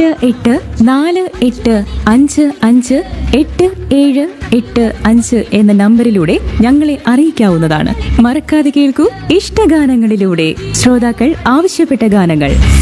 88 485 എന്ന നമ്പറിലൂടെ ഞങ്ങളെ അറിയിക്കാവുന്നതാണ്. മറക്കാതെ കേൾക്കൂ ഇഷ്ടഗാനങ്ങളിലൂടെ ശ്രോതാക്കൾ ആവശ്യപ്പെട്ട ഗാനങ്ങൾ.